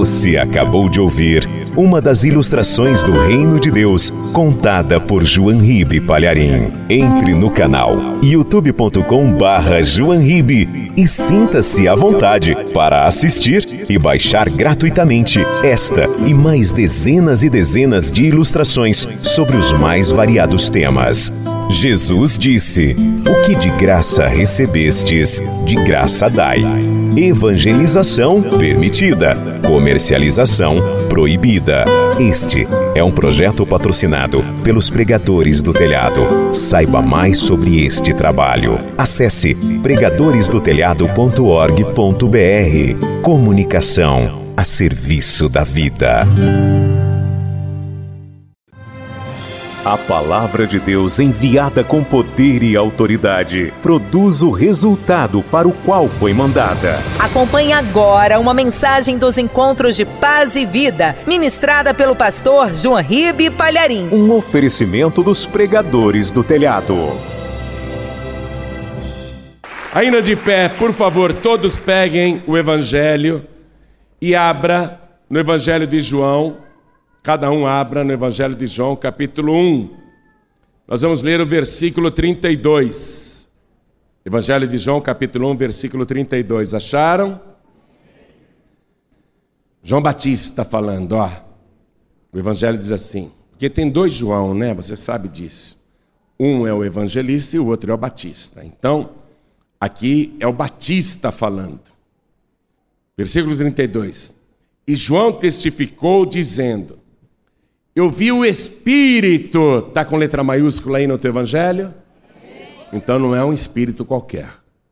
Você acabou de ouvir uma das ilustrações do Reino de Deus, contada por João Ribe Palharim. Entre no canal youtube.com/João Ribe e sinta-se à vontade para assistir e baixar gratuitamente esta e mais dezenas e dezenas de ilustrações sobre os mais variados temas. Jesus disse: "O que de graça recebestes, de graça dai." Evangelização permitida, comercialização proibida. Este é um projeto patrocinado pelos Pregadores do Telhado. Saiba mais sobre este trabalho. Acesse pregadoresdotelhado.org.br. Comunicação a serviço da vida. A palavra de Deus, enviada com poder e autoridade, produz o resultado para o qual foi mandada. Acompanhe agora uma mensagem dos Encontros de Paz e Vida, ministrada pelo pastor João Ribe Palharim. Um oferecimento dos Pregadores do Telhado. Ainda de pé, por favor, todos peguem o Evangelho e abra no Evangelho de João. Cada um abra no Evangelho de João, capítulo 1. Nós vamos ler o versículo 32. Evangelho de João, capítulo 1, versículo 32. Acharam? João Batista falando, ó. O Evangelho diz assim, porque tem dois João, né? Você sabe disso. Um é o evangelista e o outro é o Batista. Então, aqui é o Batista falando. Versículo 32. E João testificou dizendo: eu vi o Espírito, está com letra maiúscula aí no teu Evangelho? Então não é um Espírito qualquer.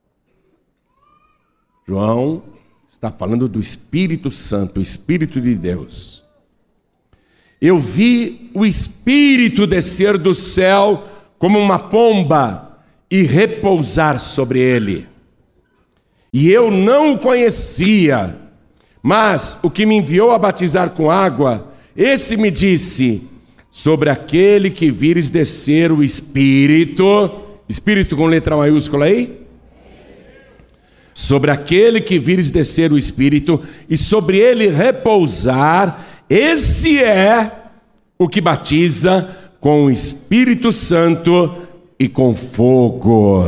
João está falando do Espírito Santo, o Espírito de Deus. Eu vi o Espírito descer do céu como uma pomba e repousar sobre ele. E eu não o conhecia, mas o que me enviou a batizar com água, esse me disse: sobre aquele que vires descer o Espírito, Espírito com letra maiúscula aí? Sobre aquele que vires descer o Espírito e sobre ele repousar, esse é o que batiza com o Espírito Santo e com fogo.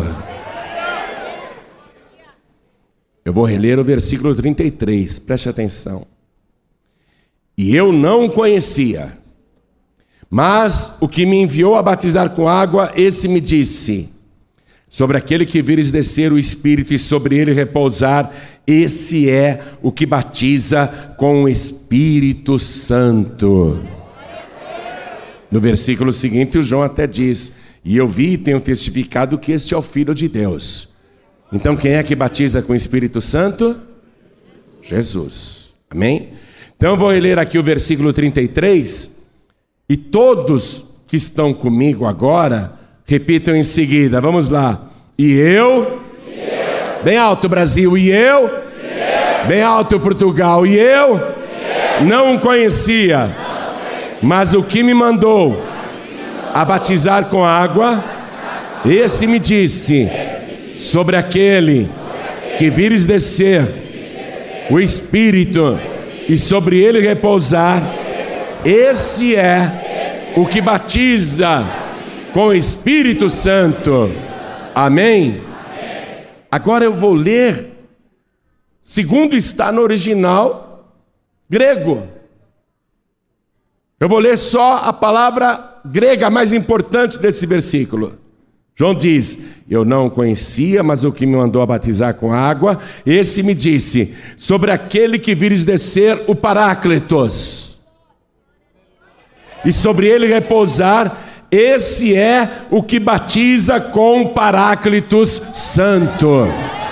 Eu vou reler o versículo 33, preste atenção. E eu não o conhecia, mas o que me enviou a batizar com água, esse me disse: sobre aquele que vires descer o Espírito e sobre ele repousar, esse é o que batiza com o Espírito Santo. No versículo seguinte, o João até diz: e eu vi e tenho testificado que este é o Filho de Deus. Então quem é que batiza com o Espírito Santo? Jesus. Amém? Então eu vou ler aqui o versículo 33, e todos que estão comigo agora, repitam em seguida, vamos lá. E eu, bem alto Brasil, e eu, bem alto Portugal, e eu, não o conhecia, mas o que me mandou a batizar com água, esse me disse: sobre aquele que vires descer o Espírito e sobre ele repousar, esse é o que batiza com o Espírito Santo. Amém? Agora eu vou ler segundo está no original grego. Eu vou ler só a palavra grega mais importante desse versículo. João diz: eu não o conhecia, mas o que me mandou a batizar com água, esse me disse: sobre aquele que vires descer o Paráclitos, e sobre ele repousar, esse é o que batiza com o Paráclitos Santo.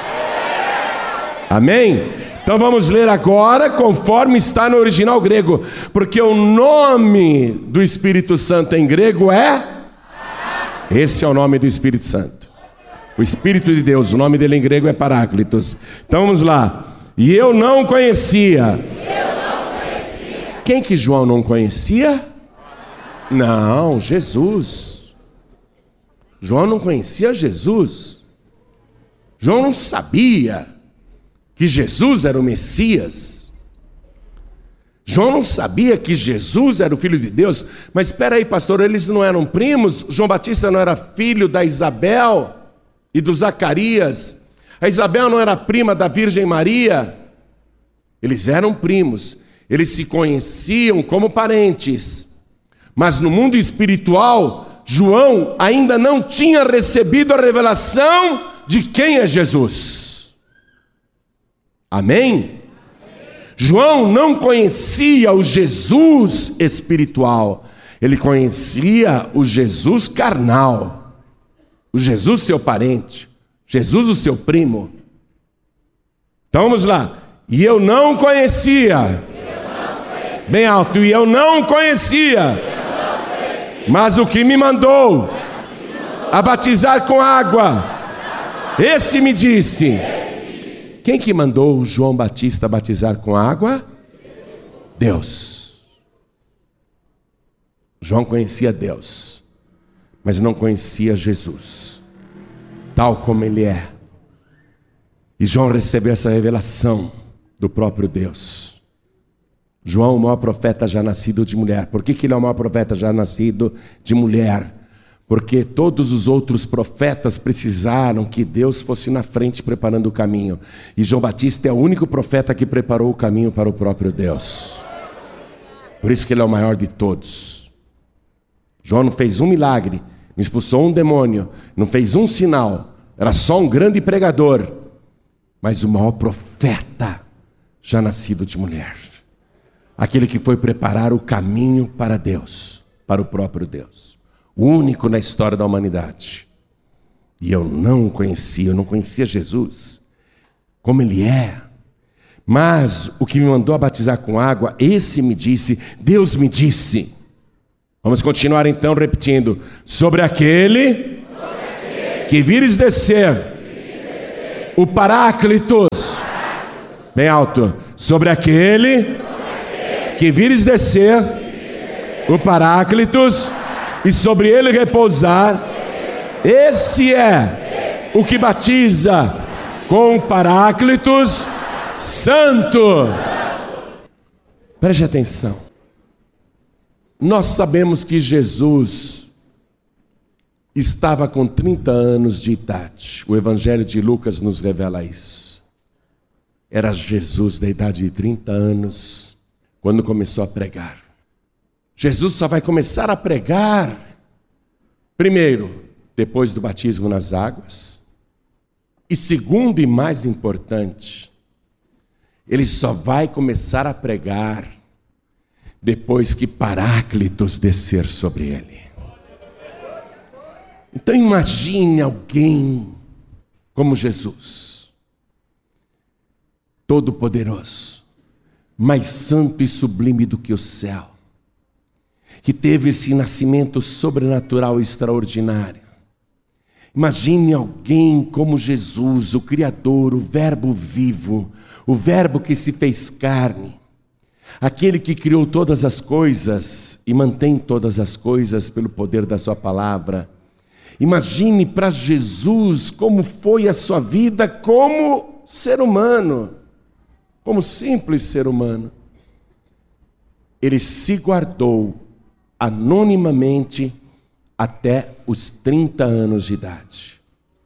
Amém? Então vamos ler agora conforme está no original grego, porque o nome do Espírito Santo em grego é... esse é o nome do Espírito Santo, o Espírito de Deus, o nome dele em grego é Paráclitos. Então vamos lá. E eu não conhecia. Quem que João não conhecia? Não, Jesus. João não conhecia Jesus. João não sabia que Jesus era o Messias. João não sabia que Jesus era o Filho de Deus. Mas espera aí, pastor, eles não eram primos? João Batista não era filho da Isabel e do Zacarias? A Isabel não era prima da Virgem Maria? Eles eram primos, eles se conheciam como parentes. Mas no mundo espiritual, João ainda não tinha recebido a revelação de quem é Jesus. Amém? João não conhecia o Jesus espiritual, ele conhecia o Jesus carnal, o Jesus seu parente, Jesus o seu primo. Então vamos lá. E eu não conhecia, bem alto, e eu não conhecia, mas o que me mandou a batizar com água, esse me disse. Quem que mandou João Batista batizar com água? Deus. João conhecia Deus, mas não conhecia Jesus, tal como ele é. E João recebeu essa revelação do próprio Deus. João, o maior profeta já nascido de mulher. Por que ele é o maior profeta já nascido de mulher? Porque todos os outros profetas precisaram que Deus fosse na frente preparando o caminho. E João Batista é o único profeta que preparou o caminho para o próprio Deus. Por isso que ele é o maior de todos. João não fez um milagre, não expulsou um demônio, não fez um sinal. Era só um grande pregador. Mas o maior profeta já nascido de mulher. Aquele que foi preparar o caminho para Deus, para o próprio Deus. O único na história da humanidade. E eu não conhecia Jesus, como ele é. Mas o que me mandou a batizar com água, esse me disse, Deus me disse. Vamos continuar então repetindo. Sobre aquele que vires descer, o Paráclitos, bem alto. Sobre aquele que vires descer, o Paráclitos, e sobre ele repousar, esse é o que batiza com Paráclitos Santo. Preste atenção. Nós sabemos que Jesus estava com 30 anos de idade. O Evangelho de Lucas nos revela isso. Era Jesus da idade de 30 anos quando começou a pregar. Jesus só vai começar a pregar, primeiro, depois do batismo nas águas. E segundo e mais importante, ele só vai começar a pregar depois que Paráclitos descer sobre ele. Então imagine alguém como Jesus, todo-poderoso, mais santo e sublime do que o céu, que teve esse nascimento sobrenatural extraordinário. Imagine alguém como Jesus, o Criador, o Verbo vivo, o Verbo que se fez carne, aquele que criou todas as coisas e mantém todas as coisas pelo poder da sua palavra. Imagine para Jesus como foi a sua vida como ser humano, como simples ser humano. Ele se guardou anonimamente até os 30 anos de idade.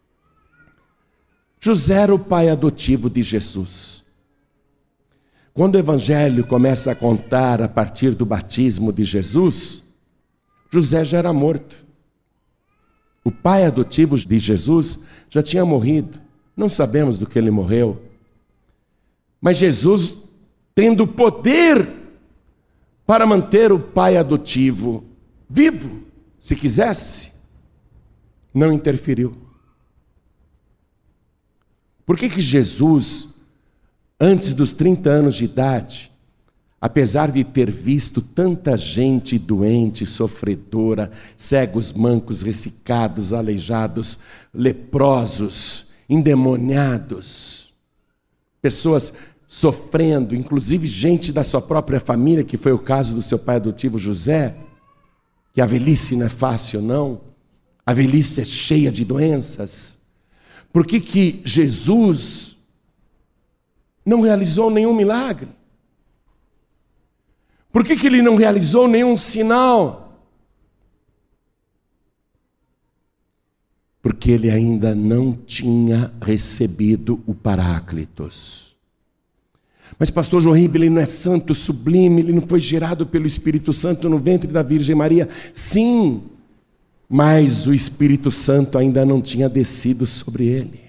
José era o pai adotivo de Jesus. Quando o Evangelho começa a contar a partir do batismo de Jesus, José já era morto. O pai adotivo de Jesus já tinha morrido. Não sabemos do que ele morreu. Mas Jesus, tendo poder para manter o pai adotivo vivo, se quisesse, não interferiu. Por que Jesus, antes dos 30 anos de idade, apesar de ter visto tanta gente doente, sofredora, cegos, mancos, ressecados, aleijados, leprosos, endemoniados, pessoas sofrendo, inclusive gente da sua própria família, que foi o caso do seu pai adotivo José, que a velhice não é fácil, não. A velhice é cheia de doenças. Por que Jesus não realizou nenhum milagre? Por que ele não realizou nenhum sinal? Porque ele ainda não tinha recebido o Paráclitos. Mas pastor João Ribe, ele não é santo, sublime, ele não foi gerado pelo Espírito Santo no ventre da Virgem Maria? Sim, mas o Espírito Santo ainda não tinha descido sobre ele.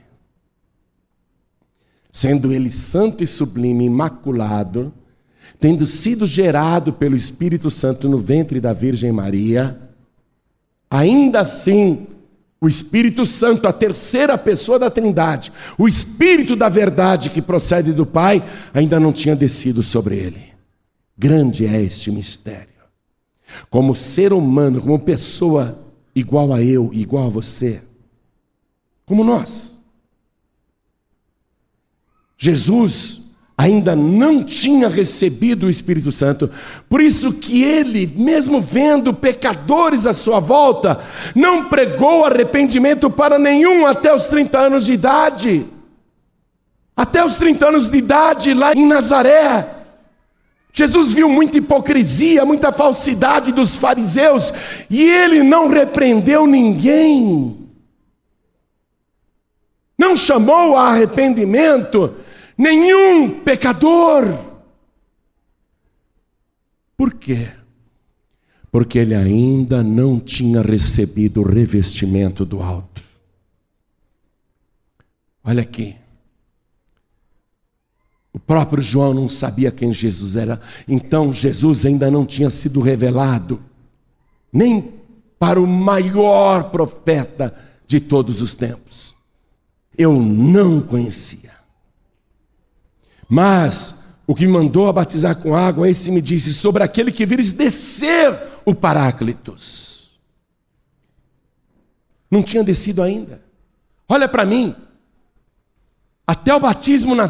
Sendo ele santo e sublime, imaculado, tendo sido gerado pelo Espírito Santo no ventre da Virgem Maria, ainda assim, o Espírito Santo, a terceira pessoa da Trindade, o Espírito da verdade que procede do Pai, ainda não tinha descido sobre ele. Grande é este mistério. Como ser humano, como pessoa igual a eu, igual a você, como nós, Jesus ainda não tinha recebido o Espírito Santo, por isso que ele, mesmo vendo pecadores à sua volta, não pregou arrependimento para nenhum até os 30 anos de idade. Até os 30 anos de idade, lá em Nazaré, Jesus viu muita hipocrisia, muita falsidade dos fariseus, e ele não repreendeu ninguém. Não chamou a arrependimento nenhum pecador. Por quê? Porque ele ainda não tinha recebido o revestimento do alto. Olha aqui. O próprio João não sabia quem Jesus era. Então Jesus ainda não tinha sido revelado nem para o maior profeta de todos os tempos. Eu não conhecia. Mas o que me mandou a batizar com água, esse me disse: sobre aquele que vires descer o Paráclitos. Não tinha descido ainda. Olha para mim. Até o batismo nas